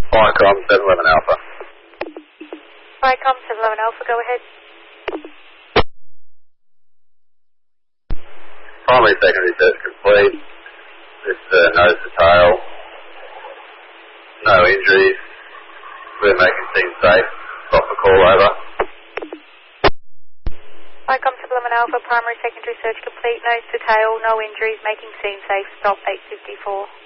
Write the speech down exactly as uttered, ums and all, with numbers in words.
Viacom seven eleven Alpha. Viacom seven eleven Alpha, go ahead. Primary secondary search complete. Just uh, nose to tail. No injuries. We're making things safe. Stop the call over. Viacom seven eleven Alpha, primary secondary search complete, nose to tail, no injuries, making scene safe, stop eight fifty-four.